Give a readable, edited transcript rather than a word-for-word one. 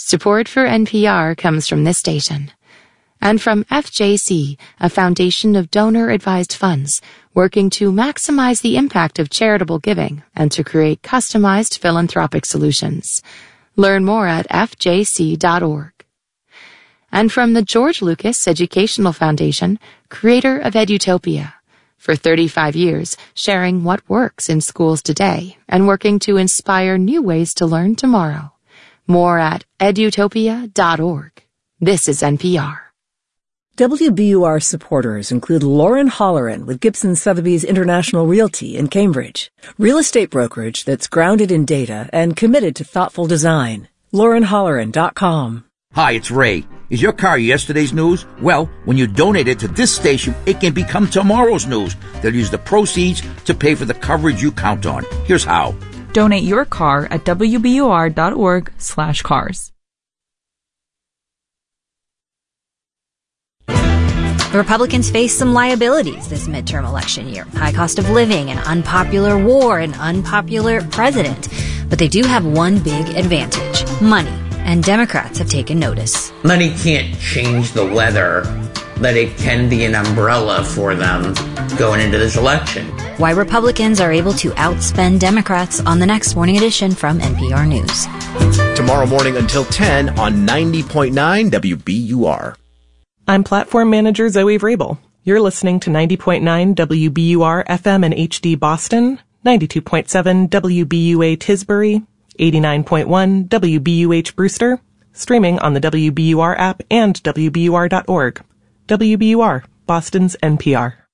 Support for NPR comes from this station. And from FJC, a foundation of donor-advised funds working to maximize the impact of charitable giving and to create customized philanthropic solutions. Learn more at fjc.org. And from the George Lucas Educational Foundation, creator of Edutopia. For 35 years, sharing what works in schools today and working to inspire new ways to learn tomorrow. More at edutopia.org. This is NPR. WBUR supporters include Lauren Holleran with Gibson Sotheby's International Realty in Cambridge, real estate brokerage that's grounded in data and committed to thoughtful design. LaurenHolleran.com. Hi, it's Ray. Is your car yesterday's news? Well, when you donate it to this station, it can become tomorrow's news. They'll use the proceeds to pay for the coverage you count on. Here's how. Donate your car at wbur.org/cars. Republicans face some liabilities this midterm election year. High cost of living, an unpopular war, an unpopular president. But they do have one big advantage: money. And Democrats have taken notice. Money can't change the weather, but it can be an umbrella for them going into this election. Why Republicans are able to outspend Democrats on the next Morning Edition from NPR News. Tomorrow morning until 10 on 90.9 WBUR. I'm Platform Manager Zoe Vrabel. You're listening to 90.9 WBUR FM in HD Boston, 92.7 WBUA Tisbury, 89.1 WBUH Brewster, streaming on the WBUR app and WBUR.org. WBUR, Boston's NPR.